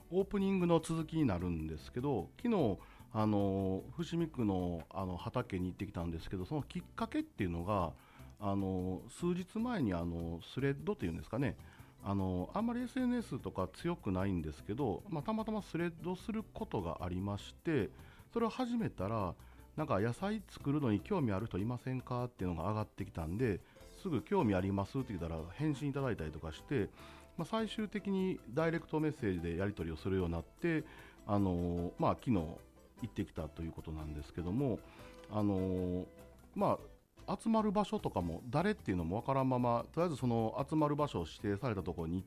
オープニングの続きになるんですけど、昨日伏見区の畑に行ってきたんですけど、そのきっかけっていうのが数日前にスレッドっていうんですかね、あんまり SNS とか強くないんですけど、たまたまスレッドすることがありまして、それを始めたら、なんか野菜作るのに興味ある人いませんかっていうのが上がってきたんで、すぐ興味ありますって言ったら返信いただいたりとかして、最終的にダイレクトメッセージでやり取りをするようになって、昨日行ってきたということなんですけども、あのーまあ、集まる場所とかも誰っていうのもわからんまま、とりあえずその集まる場所を指定されたところに行っ